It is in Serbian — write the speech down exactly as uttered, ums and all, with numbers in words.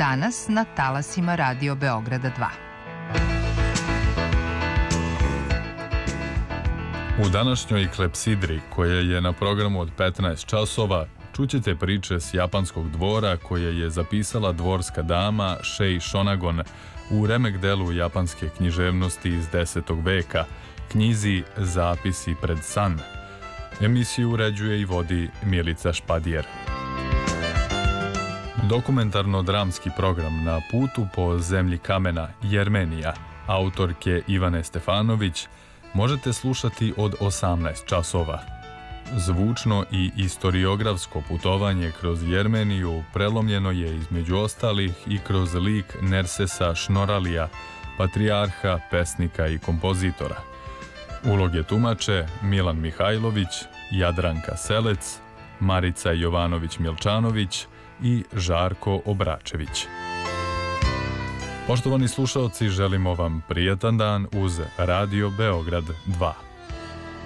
danas na talasima Radio Beograda dva. U današnjoj klepsidri, koja je na programu od petnaest časova, čućete priče s japanskog dvora koje je zapisala dvorska dama Shei Shonagon u remek delu japanske književnosti iz desetog veka, knjizi Zapisi pred san. Emisiju uređuje i vodi Milica Špadjer. Dokumentarno-dramski program Na putu po zemlji kamena Jermenija, autorke Ivane Stefanović, možete slušati od osamnaest časova. Zvučno i istoriografsko putovanje kroz Jermeniju prelomljeno je između ostalih i kroz lik Nersesa Šnoralija, patrijarha, pesnika i kompozitora. Uloge tumače Milan Mihajlović, Jadranka Selec, Marica Jovanović-Milčanović i Žarko Obračević. Poštovani slušaoci, želimo vam prijatan dan uz Radio Beograd dva.